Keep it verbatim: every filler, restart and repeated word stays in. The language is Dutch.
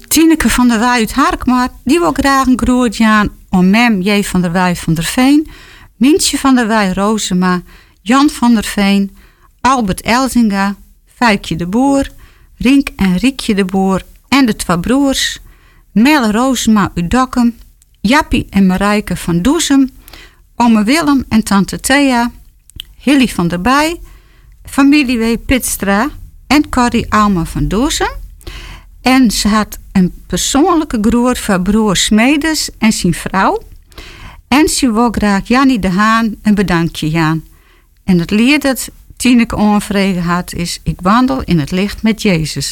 Tineke van der Wij uit Harkmaar, die wil graag een groet aan om Mem J. van der Wij van der Veen, Mientje van der Wij Rozema, Jan van der Veen, Albert Elzinga, Fuikje de Boer, Rink en Riekje de Boer en de twee broers, Melle Rozema uit Dokkum, Jappie en Marijke van Doezem, ome Willem en tante Thea, Hilly van der Bij, familie W. Pitstra en Corrie Alma van Doezem. En ze had een persoonlijke groet van broer Smedes en zijn vrouw. En ze wil graag Jannie de Haan een bedankje aan. En het lied dat Tineke aanvregen had is: ik wandel in het licht met Jezus.